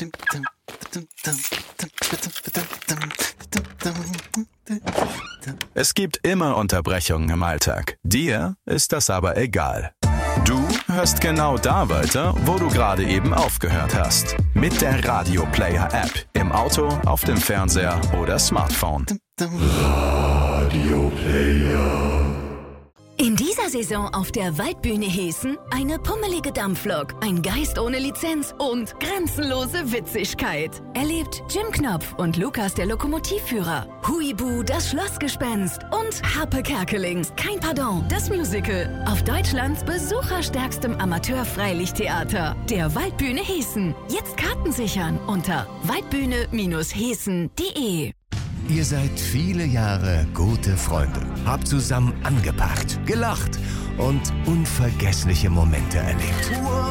Es gibt immer Unterbrechungen im Alltag. Dir ist das aber egal. Du hörst genau da weiter, wo du gerade eben aufgehört hast. Mit der Radio Player App. Im Auto, auf dem Fernseher oder Smartphone. Radio Player. In dieser Saison auf der Waldbühne Heßen eine pummelige Dampflok, ein Geist ohne Lizenz und grenzenlose Witzigkeit. Erlebt Jim Knopf und Lukas der Lokomotivführer, Huibu das Schlossgespenst und Harpe Kerkeling, kein Pardon, das Musical auf Deutschlands besucherstärkstem Amateur-Freilichttheater, der Waldbühne Heßen. Jetzt Karten sichern unter waldbühne-heßen.de. Ihr seid viele Jahre gute Freunde, habt zusammen angepackt, gelacht und unvergessliche Momente erlebt.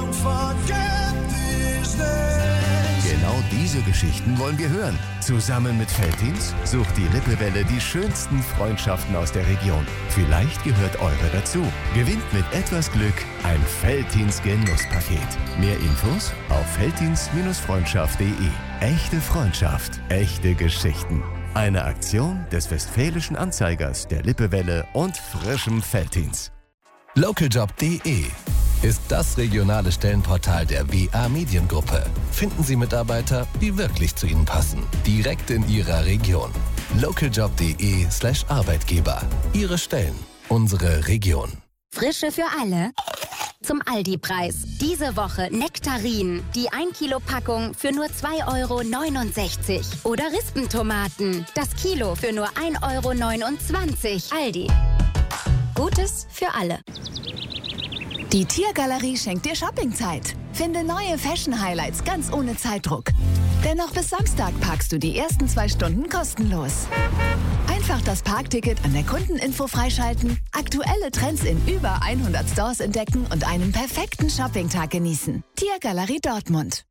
Genau diese Geschichten wollen wir hören. Zusammen mit Veltins sucht die Lippewelle die schönsten Freundschaften aus der Region. Vielleicht gehört eure dazu. Gewinnt mit etwas Glück ein Veltins Genusspaket. Mehr Infos auf veltins-freundschaft.de. Echte Freundschaft, echte Geschichten. Eine Aktion des Westfälischen Anzeigers, der Lippewelle und frischem Veltins. Localjobs.de ist das regionale Stellenportal der WA Mediengruppe. Finden Sie Mitarbeiter, die wirklich zu Ihnen passen. Direkt in Ihrer Region. Localjobs.de/Arbeitgeber. Ihre Stellen, unsere Region. Frische für alle. Zum Aldi-Preis. Diese Woche Nektarinen. Die 1 Kilo Packung für nur 2,69 €. Oder Rispentomaten. Das Kilo für nur 1,29 €. Aldi. Gutes für alle. Die Tiergalerie schenkt dir Shoppingzeit. Finde neue Fashion-Highlights ganz ohne Zeitdruck. Denn noch bis Samstag parkst du die ersten 2 Stunden kostenlos. Einfach das Parkticket an der Kundeninfo freischalten, aktuelle Trends in über 100 Stores entdecken und einen perfekten Shoppingtag genießen. Tiergalerie Dortmund.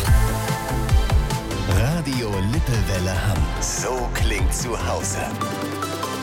Radio Lippewelle Hamm. So klingt zu Hause.